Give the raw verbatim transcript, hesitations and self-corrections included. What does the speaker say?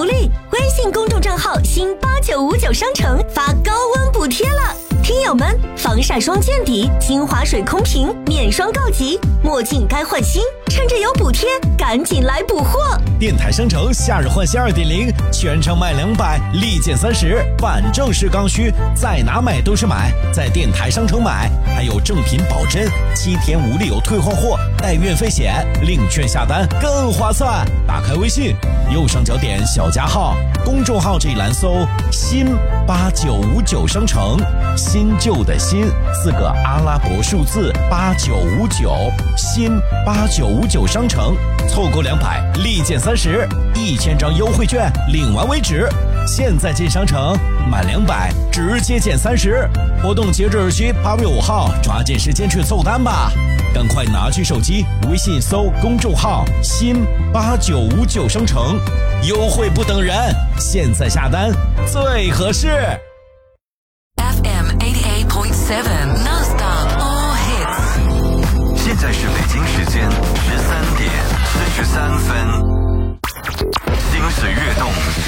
利，微信公众账号新八九五九商城发高温补贴了。听友们，防晒霜见底，精华水空瓶面霜告急，墨镜该换新，趁着有补贴，赶紧来补货！ 电台商城夏日换新 二点零， 全场卖两百，立减三十，反正是刚需，在哪买都是买，在电台商城买，还有正品保真，七天无理由退换货，带运费险，领券下单更划算。打开微信，右上角点小加号，公众号这一栏搜新八九五九商城，新旧的新四个阿拉伯数字八九五九，新八九五九商城，凑够两百立减三十，一千张优惠券领完为止。现在进商城满两百直接减三十，活动截止日期八月五号，抓紧时间去凑单吧！赶快拿起手机，微信搜公众号新八九五九商城，优惠不等人，现在下单最合适。 F M eighty-eight point seven Non-stop all hits。 现在是北京时间十三